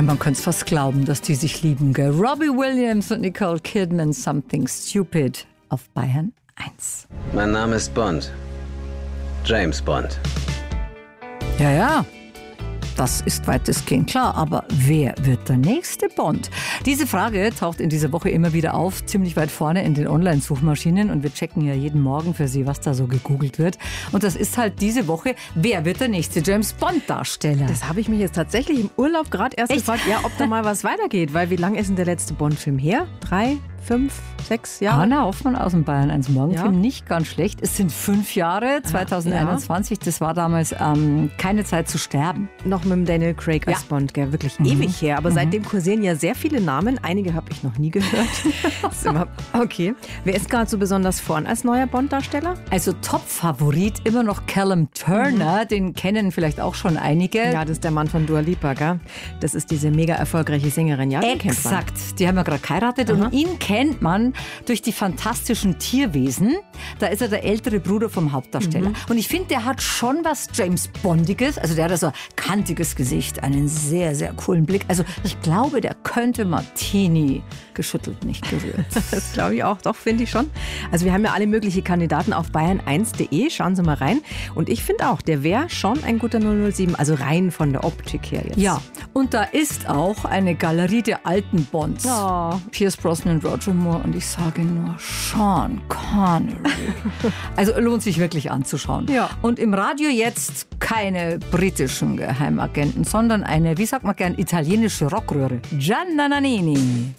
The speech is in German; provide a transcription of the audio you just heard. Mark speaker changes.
Speaker 1: Ja, man könnte es fast glauben, dass die sich lieben, gell? Robbie Williams und Nicole Kidman, Something Stupid auf Bayern 1.
Speaker 2: Mein Name ist Bond. James Bond.
Speaker 1: Ja. Das ist weitestgehend klar, aber wer wird der nächste Bond? Diese Frage taucht in dieser Woche immer wieder auf, ziemlich weit vorne in den Online-Suchmaschinen und wir checken ja jeden Morgen für Sie, was da so gegoogelt wird. Und das ist halt diese Woche, wer wird der nächste James Bond-Darsteller?
Speaker 3: Das habe ich mich jetzt tatsächlich im Urlaub gerade erst gefragt, ja, ob da mal was weitergeht, weil wie lange ist denn der letzte Bond-Film her? 3, 5, 6 Jahre?
Speaker 1: Anna Hoffmann aus dem Bayern 1 Morgenfilm,
Speaker 3: Ja.
Speaker 1: nicht ganz schlecht. Es sind 5 Jahre, 2021, das war damals Keine Zeit zu sterben.
Speaker 3: Noch mit dem Daniel Craig als Bond, gell? Wirklich ewig her. Aber seitdem kursieren ja sehr viele Namen. Einige habe ich noch nie gehört. Ist immer, okay. Wer ist gerade so besonders vorn als neuer Bond-Darsteller?
Speaker 1: Also Top-Favorit immer noch Callum Turner, den kennen vielleicht auch schon einige.
Speaker 3: Ja, das ist der Mann von Dua Lipa, gell? Das ist diese mega erfolgreiche Sängerin, ja? Den kennt man.
Speaker 1: Exakt, die haben ja gerade geheiratet und ihn kennt man durch die fantastischen Tierwesen. Da ist er der ältere Bruder vom Hauptdarsteller. Und ich finde, der hat schon was James Bondiges. Also der hat so ein kantiges Gesicht, einen sehr, sehr coolen Blick. Also ich glaube, der könnte Martini geschüttelt, nicht gerührt.
Speaker 3: Das glaube ich auch, doch, finde ich schon. Also wir haben ja alle möglichen Kandidaten auf bayern1.de, schauen Sie mal rein. Und ich finde auch, der wäre schon ein guter 007, also rein von der Optik her jetzt.
Speaker 1: Ja, und da ist auch eine Galerie der alten Bonds.
Speaker 3: Ja.
Speaker 1: Pierce Brosnan, Roger Moore und ich sage nur Sean Connery. Also lohnt sich wirklich anzuschauen.
Speaker 3: Ja.
Speaker 1: Und im Radio jetzt keine britischen Geheimagenten, sondern eine, wie sagt man gern, italienische Rockröhre. Gianna Nannini.